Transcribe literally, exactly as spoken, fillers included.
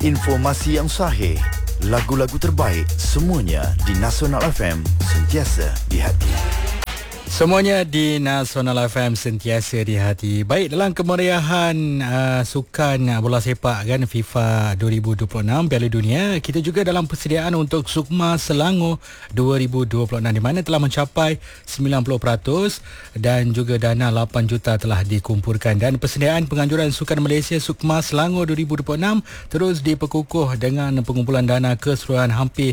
Informasi yang sahih, lagu-lagu terbaik, semuanya di Nasional F M, sentiasa di hati. Semuanya di Nasional F M, sentiasa di hati. Baik, dalam kemeriahan uh, sukan uh, bola sepak kan FIFA dua ribu dua puluh enam Piala Dunia, kita juga dalam persediaan untuk Sukma Selangor dua ribu dua puluh enam di mana telah mencapai sembilan puluh peratus dan juga dana lapan juta telah dikumpulkan, dan persediaan penganjuran sukan Malaysia Sukma Selangor dua ribu dua puluh enam terus diperkukuh dengan pengumpulan dana keseluruhan hampir